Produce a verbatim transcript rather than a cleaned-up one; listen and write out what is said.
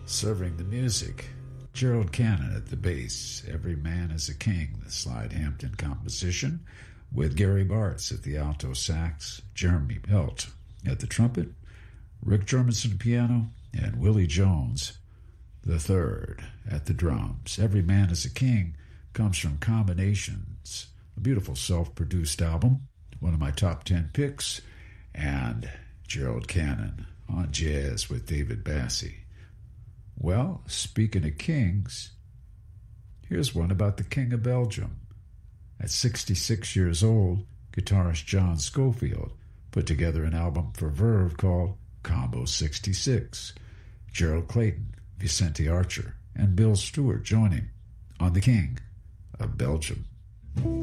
Serving the music, Gerald Cannon at the bass, Every Man is a King, the Slide Hampton composition, with Gary Bartz at the alto sax, Jeremy Pelt at the trumpet, Rick Jorgensen piano, and Willie Jones the third at the drums. Every Man is a King comes from Combinations, a beautiful self-produced album, one of my top ten picks, and Gerald Cannon on jazz with David Bassie. Well, speaking of kings, here's one about the King of Belgium. At sixty-six years old, guitarist John Scofield put together an album for Verve called Combo sixty-six. Gerald Clayton, Vicente Archer, and Bill Stewart join him on The King of Belgium.